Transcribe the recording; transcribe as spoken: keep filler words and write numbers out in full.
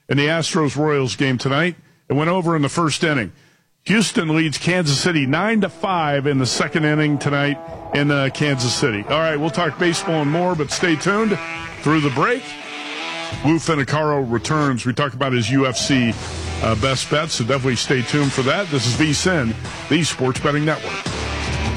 in the Astros-Royals game tonight. It went over in the first inning. Houston leads Kansas City nine to five in the second inning tonight in uh, Kansas City. All right, we'll talk baseball and more, but stay tuned through the break. Lou Finicaro returns. We talk about his U F C uh, best bets, so definitely stay tuned for that. This is VSiN, the Sports Betting Network.